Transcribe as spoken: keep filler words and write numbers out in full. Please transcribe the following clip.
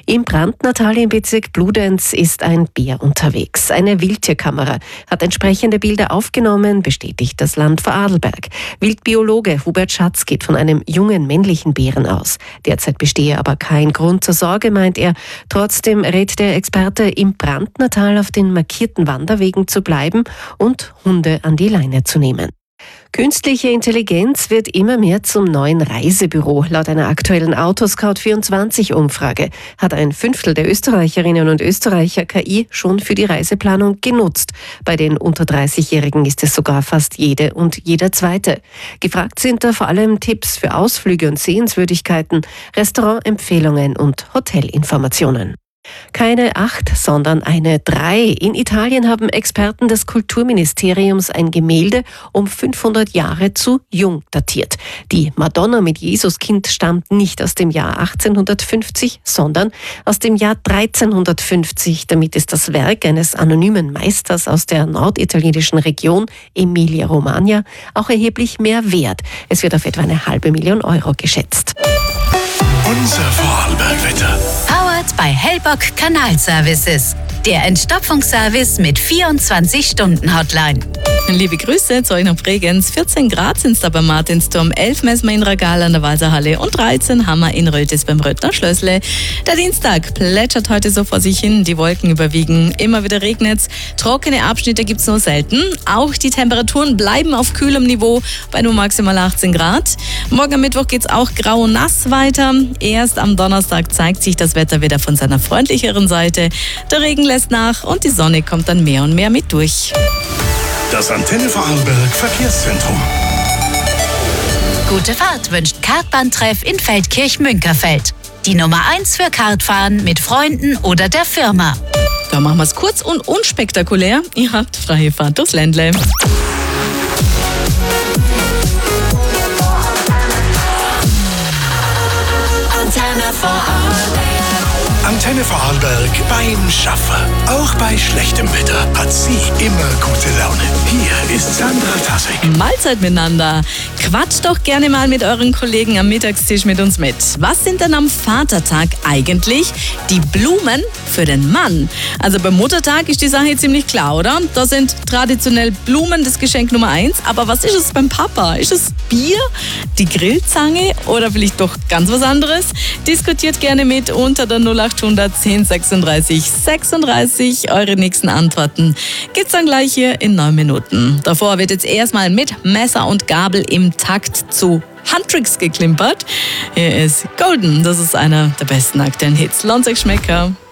Im Brandnatal im Bezirk Bludenz ist ein Bär unterwegs. Eine Wildtierkamera hat entsprechende Bilder aufgenommen, bestätigt das Land Vorarlberg. Wildbiologe Hubert Schatz geht von einem jungen männlichen Bären aus. Derzeit bestehe aber kein Grund zur Sorge, meint er. Trotzdem rät der Experte, im Brandnatal auf den markierten Wanderwegen zu bleiben und Hunde an die Leine zu nehmen. Künstliche Intelligenz wird immer mehr zum neuen Reisebüro. Laut einer aktuellen Autoscout vierundzwanzig Umfrage hat ein Fünftel der Österreicherinnen und Österreicher K I schon für die Reiseplanung genutzt. Bei den unter dreißigjährigen ist es sogar fast jede und jeder Zweite. Gefragt sind da vor allem Tipps für Ausflüge und Sehenswürdigkeiten, Restaurantempfehlungen und Hotelinformationen. Keine acht, sondern eine drei. In Italien haben Experten des Kulturministeriums ein Gemälde um fünfhundert Jahre zu jung datiert. Die Madonna mit Jesuskind stammt nicht aus dem Jahr achtzehnhundertfünfzig, sondern aus dem Jahr dreizehnhundertfünfzig. Damit ist das Werk eines anonymen Meisters aus der norditalienischen Region Emilia-Romagna auch erheblich mehr wert. Es wird auf etwa eine halbe Million Euro geschätzt. Unser Vorarlberg-Wetter. Powered by Hellbock Kanalservices. Der Entstopfungsservice mit vierundzwanzig-Stunden-Hotline. Liebe Grüße zu euch nach Bregenz. vierzehn Grad sind es da beim Martinsturm, elf messen wir in Ragal an der Walserhalle und dreizehn haben wir in Rötis beim Röttner Schlössle. Der Dienstag plätschert heute so vor sich hin, die Wolken überwiegen, immer wieder regnet's. Trockene Abschnitte gibt's nur selten. Auch die Temperaturen bleiben auf kühlem Niveau bei nur maximal achtzehn Grad. Morgen am Mittwoch geht's auch grau und nass weiter. Erst am Donnerstag zeigt sich das Wetter wieder von seiner freundlicheren Seite. Der Regen lässt nach und die Sonne kommt dann mehr und mehr mit durch. Das Antenne Vorarlberg Verkehrszentrum. Gute Fahrt wünscht Kartbahntreff in Feldkirch-Münkerfeld. Die Nummer eins für Kartfahren mit Freunden oder der Firma. Da machen wir es kurz und unspektakulär. Ihr habt freie Fahrt durchs Ländle. Antenne Vorarlberg. Antenne Vorarlberg beim Schaffen. Auch bei schlechtem Wetter hat sie immer gute Laune. Hier ist Sandra Tassig. Mahlzeit miteinander. Quatscht doch gerne mal mit euren Kollegen am Mittagstisch mit uns mit. Was sind denn am Vatertag eigentlich die Blumen für den Mann? Also beim Muttertag ist die Sache ziemlich klar, oder? Da sind traditionell Blumen das Geschenk Nummer eins. Aber was ist es beim Papa? Ist es Bier, die Grillzange oder vielleicht doch ganz was anderes? Diskutiert gerne mit unter der null acht hundert zehn sechsunddreißig sechsunddreißig. Eure nächsten Antworten gibt's dann gleich hier in neun Minuten. Davor wird jetzt erstmal mit Messer und Gabel im Takt zu Handtricks geklimpert. Hier ist Golden, das ist einer der besten aktuellen Hits. Lohnt sich Schmecker.